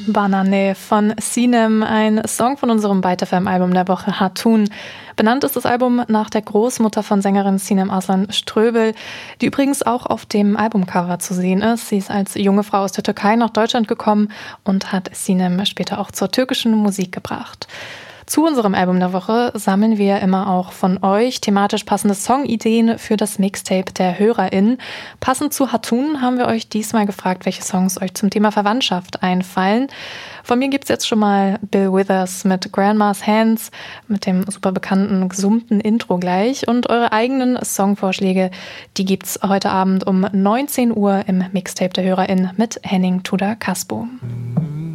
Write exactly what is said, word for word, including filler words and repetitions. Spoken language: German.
Banane von Sinem, ein Song von unserem Byte F M-Album der Woche Hatun. Benannt ist das Album nach der Großmutter von Sängerin Sinem Aslan Ströbel, die übrigens auch auf dem Albumcover zu sehen ist. Sie ist als junge Frau aus der Türkei nach Deutschland gekommen und hat Sinem später auch zur türkischen Musik gebracht. Zu unserem Album der Woche sammeln wir immer auch von euch thematisch passende Songideen für das Mixtape der HörerInnen. Passend zu Hatun haben wir euch diesmal gefragt, welche Songs euch zum Thema Verwandtschaft einfallen. Von mir gibt's jetzt schon mal Bill Withers mit Grandma's Hands, mit dem super bekannten, gesummten Intro gleich. Und eure eigenen Songvorschläge, die gibt's heute Abend um neunzehn Uhr im Mixtape der HörerInnen mit Henning Tudor Caspo.